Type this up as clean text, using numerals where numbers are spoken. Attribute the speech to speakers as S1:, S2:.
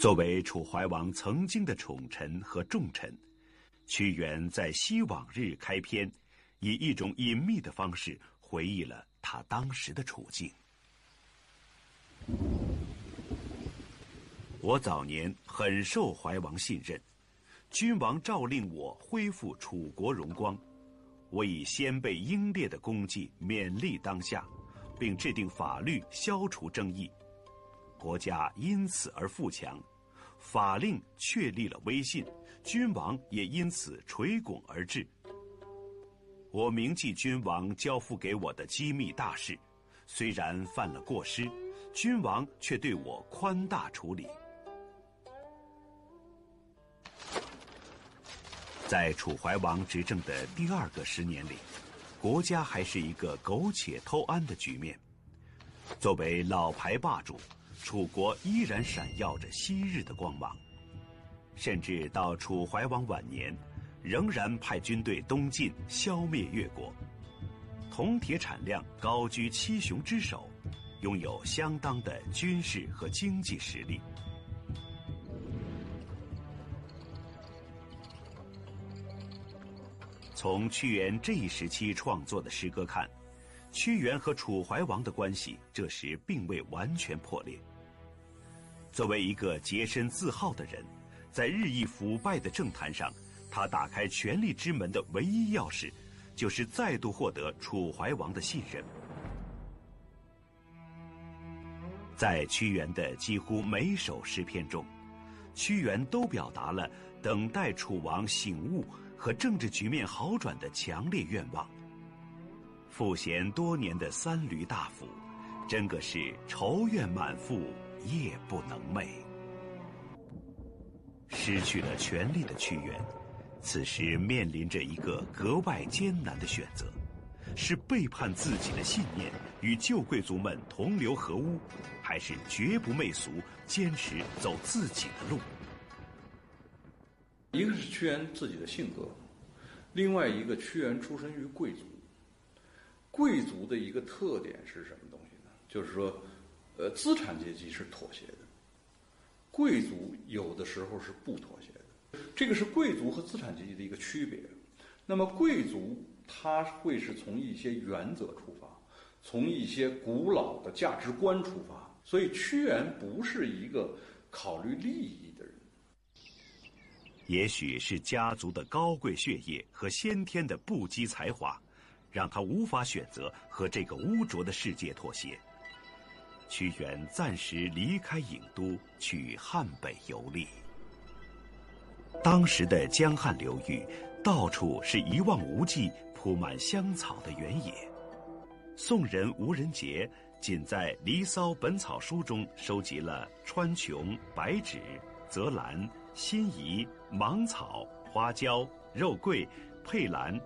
S1: 作为楚怀王曾经的宠臣和重臣，屈原在昔往日开篇，以一种隐秘的方式回忆了他当时的处境。我早年很受怀王信任，君王诏令我恢复楚国荣光，我以先辈英烈的功绩勉励当下，并制定法律消除争议，国家因此而富强，法令确立了威信，君王也因此垂拱而治。我铭记君王交付给我的机密大事，虽然犯了过失，君王却对我宽大处理。在楚怀王执政的第2个10年里，国家还是一个苟且偷安的局面。作为老牌霸主，楚国依然闪耀着昔日的光芒，甚至到楚怀王晚年，仍然派军队东进，消灭越国。铜铁产量高居7雄之首，拥有相当的军事和经济实力。从屈原这一时期创作的诗歌看，屈原和楚怀王的关系这时并未完全破裂。作为一个洁身自好的人，在日益腐败的政坛上，他打开权力之门的唯一钥匙，就是再度获得楚怀王的信任。在屈原的几乎每首诗篇中，屈原都表达了等待楚王醒悟和政治局面好转的强烈愿望。赋闲多年的3闾大夫，真个是愁怨满腹，夜不能寐。失去了权力的屈原，此时面临着一个格外艰难的选择，是背叛自己的信念，与旧贵族们同流合污，还是绝不媚俗，坚持走自己的路。
S2: 一个是屈原自己的性格，另外一个屈原出身于贵族。贵族的一个特点是什么东西呢？就是说，资产阶级是妥协的，贵族有的时候是不妥协的。这个是贵族和资产阶级的一个区别。那么贵族他会是从一些原则出发，从一些古老的价值观出发，所以屈原不是一个考虑利益的人。
S1: 也许是家族的高贵血液和先天的不羁才华，让他无法选择和这个污浊的世界妥协。屈原暂时离开郢都，去汉北游历。当时的江汉流域，到处是一望无际、铺满香草的原野。宋人吴仁杰仅在《离骚本草书》中收集了川穹、白芷、泽兰、辛夷、芒草、花椒、肉桂、佩兰、